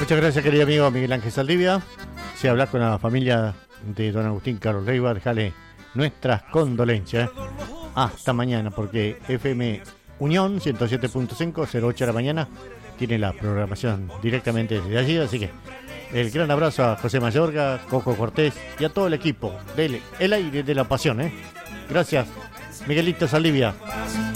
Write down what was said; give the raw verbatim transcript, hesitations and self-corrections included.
Muchas gracias, querido amigo Miguel Ángel Saldivia. Si hablas con la familia de don Agustín Carlos Leiva, dejale nuestras condolencias. Hasta mañana, porque F M Unión ciento siete punto cinco, cero ocho de la mañana, tiene la programación directamente desde allí. Así que el gran abrazo a José Mayorga, Coco Cortés y a todo el equipo del El Aire de la Pasión. ¿eh? Gracias, Miguelito Saldivia.